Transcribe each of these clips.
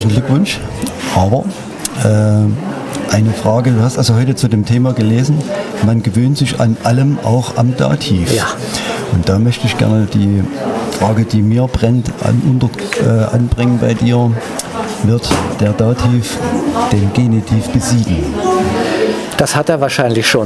Glückwunsch. Aber eine Frage, du hast also heute zu dem Thema gelesen, man gewöhnt sich an allem, auch am Dativ. Ja. Und da möchte ich gerne die Frage, die mir brennt, anbringen bei dir. Wird der Dativ den Genitiv besiegen? Das hat er wahrscheinlich schon.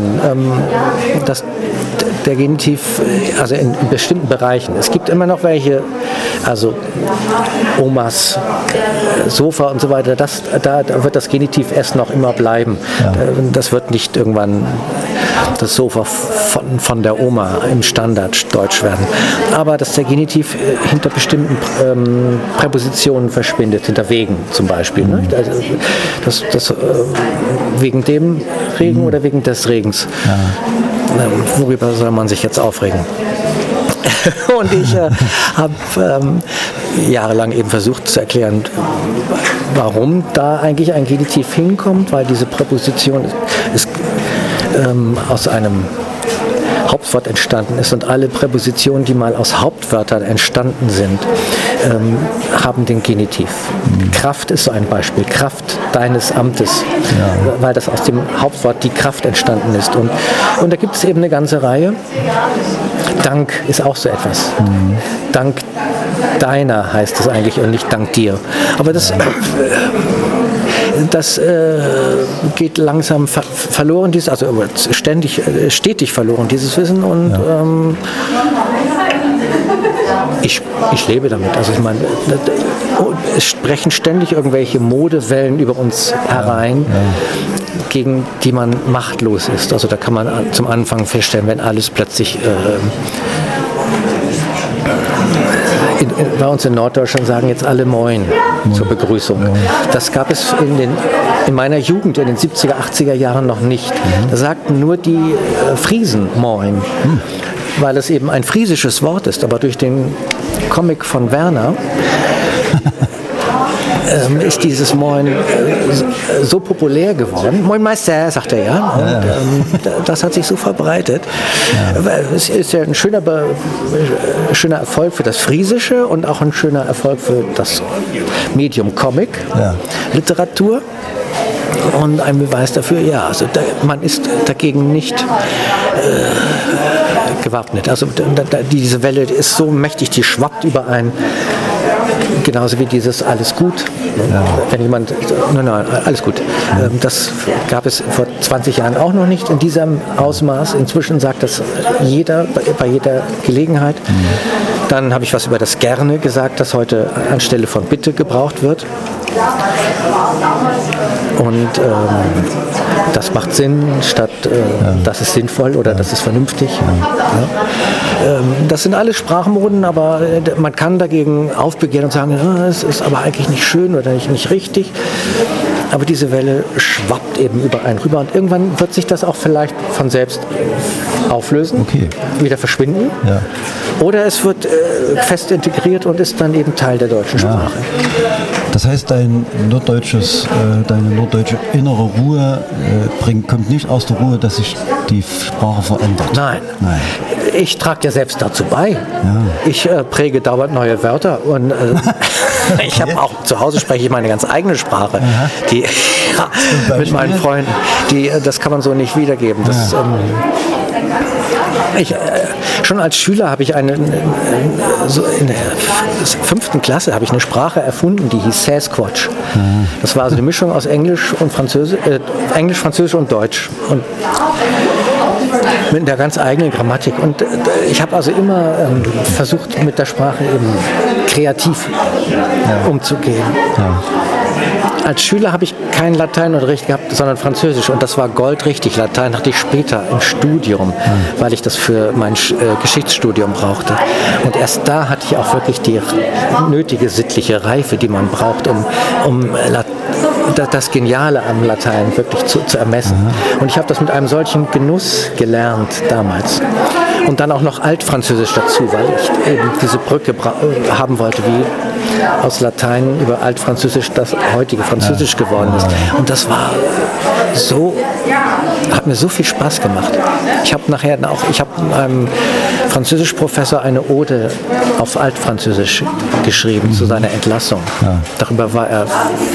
Der Genitiv, also in bestimmten Bereichen. Es gibt immer noch welche, also Omas, Sofa und so weiter, da wird das Genitiv erst noch immer bleiben. Ja. Das wird nicht irgendwann das Sofa von der Oma im Standarddeutsch werden. Aber dass der Genitiv hinter bestimmten Präpositionen verschwindet, hinter wegen zum Beispiel. Ne? Das wegen dem Regen oder wegen des Regens. Ja. Worüber soll man sich jetzt aufregen? Und ich habe jahrelang eben versucht zu erklären, warum da eigentlich ein Genitiv hinkommt, weil diese Präposition ist aus einem Hauptwort entstanden ist und alle Präpositionen, die mal aus Hauptwörtern entstanden sind, haben den Genitiv. Kraft ist so ein Beispiel, Kraft deines Amtes, weil das aus dem Hauptwort die Kraft entstanden ist. Und da gibt es eben eine ganze Reihe. Dank ist auch so etwas. Dank deiner heißt es eigentlich und nicht dank dir. Aber das geht langsam verloren, stetig verloren, dieses Wissen. Und ich lebe damit. Also ich meine, es sprechen ständig irgendwelche Modewellen über uns herein, gegen die man machtlos ist. Also da kann man zum Anfang feststellen, wenn alles plötzlich bei uns in Norddeutschland sagen jetzt alle Moin zur Begrüßung. Das gab es in meiner Jugend in den 70er, 80er Jahren noch nicht. Da sagten nur die Friesen Moin, weil es eben ein friesisches Wort ist. Aber durch den Comic von Werner ist dieses Moin so populär geworden. Moin Meister, sagt er ja. Und, das hat sich so verbreitet. Es ist ja ein schöner Erfolg für das Friesische und auch ein schöner Erfolg für das Medium Comic, Literatur. Und ein Beweis dafür, also man ist dagegen nicht gewappnet. Also diese Welle ist so mächtig, die schwappt über ein. Genauso wie dieses alles gut. Wenn jemand, nein, alles gut. Das gab es vor 20 Jahren auch noch nicht in diesem Ausmaß. Inzwischen sagt das jeder bei jeder Gelegenheit. Dann habe ich was über das Gerne gesagt, das heute anstelle von Bitte gebraucht wird. Und das macht Sinn statt das ist sinnvoll oder das ist vernünftig. Das sind alles Sprachmoden, aber man kann dagegen aufbegehren und sagen, es ist aber eigentlich nicht schön oder nicht richtig. Aber diese Welle schwappt eben über einen rüber und irgendwann wird sich das auch vielleicht von selbst auflösen, wieder verschwinden. Oder es wird fest integriert und ist dann eben Teil der deutschen Sprache. Das heißt, deine norddeutsche innere Ruhe kommt nicht aus der Ruhe, dass sich die Sprache verändert. Nein. Ich trage ja selbst dazu bei. Ich präge dauernd neue Wörter und ich habe auch zu Hause spreche ich meine ganz eigene Sprache, die mit meinen Freunden. Das kann man so nicht wiedergeben. Das, schon als Schüler habe ich so in der 5. Klasse habe ich eine Sprache erfunden, die hieß Sasquatch. Das war also eine Mischung aus Englisch, Französisch und Deutsch. Und mit einer ganz eigenen Grammatik. Und ich habe also immer versucht, mit der Sprache eben kreativ umzugehen. Als Schüler habe ich keinen Lateinunterricht gehabt, sondern Französisch. Und das war goldrichtig. Latein hatte ich später im Studium, weil ich das für mein Geschichtsstudium brauchte. Und erst da hatte ich auch wirklich die nötige sittliche Reife, die man braucht, um das Geniale am Latein wirklich zu ermessen. Und ich habe das mit einem solchen Genuss gelernt damals. Und dann auch noch Altfranzösisch dazu, weil ich eben diese Brücke haben wollte, wie aus Latein über Altfranzösisch das heutige Französisch geworden ist. Und das war hat mir so viel Spaß gemacht. Ich habe nachher in einem Französischprofessor eine Ode auf Altfranzösisch geschrieben zu seiner Entlassung. Ja. Darüber war er